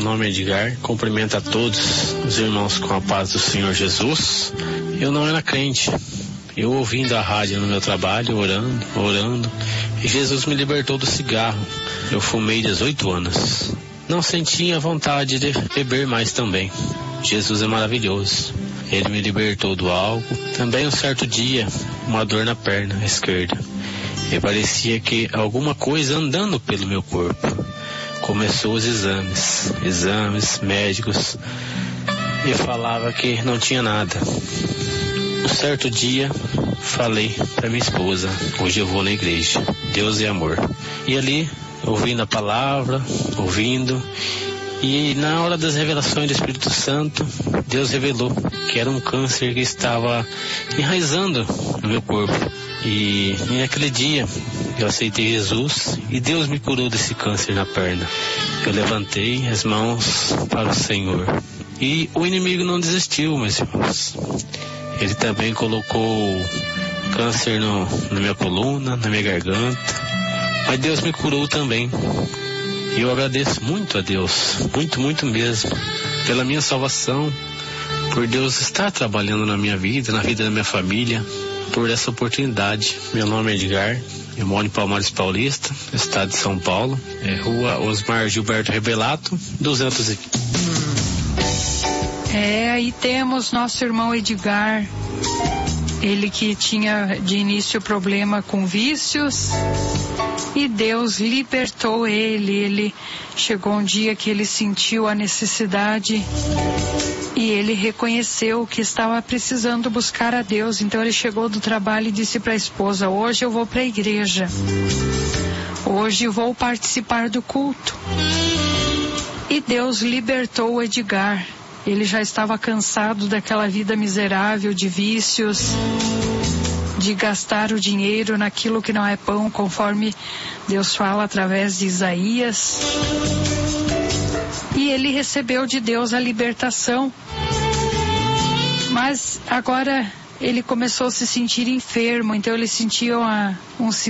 nome é Edgar, cumprimento a todos os irmãos com a paz do Senhor Jesus. Eu não era crente, eu ouvindo a rádio no meu trabalho, orando, e Jesus me libertou do cigarro. Eu fumei 18 anos. Não sentia vontade de beber mais também. Jesus é maravilhoso. Ele me libertou do álcool. Também um certo dia, uma dor na perna esquerda. E parecia que alguma coisa andando pelo meu corpo. Começou os exames médicos, e falava que não tinha nada. Um certo dia, falei para minha esposa, hoje eu vou na igreja, Deus é amor. E ali, ouvindo a palavra, e na hora das revelações do Espírito Santo, Deus revelou que era um câncer que estava enraizando no meu corpo. E naquele dia eu aceitei Jesus e Deus me curou desse câncer na perna. Eu levantei as mãos para o Senhor. E o inimigo não desistiu, meus irmãos. Ele também colocou câncer na minha coluna, na minha garganta. Mas Deus me curou também. E eu agradeço muito a Deus, muito mesmo, pela minha salvação, por Deus estar trabalhando na minha vida, na vida da minha família, por essa oportunidade. Meu nome é Edgar, eu moro em Palmares Paulista, estado de São Paulo, rua Osmar Gilberto Rebelato, 200. Aí temos nosso irmão Edgar, ele que tinha de início problema com vícios, e Deus libertou ele chegou um dia que ele sentiu a necessidade e ele reconheceu que estava precisando buscar a Deus. Então ele chegou do trabalho e disse para a esposa: hoje eu vou para a igreja, hoje eu vou participar do culto. E Deus libertou o Edgar. Ele já estava cansado daquela vida miserável de vícios, de gastar o dinheiro naquilo que não é pão, conforme Deus fala através de Isaías. E ele recebeu de Deus a libertação. Mas agora ele começou a se sentir enfermo, então ele sentia um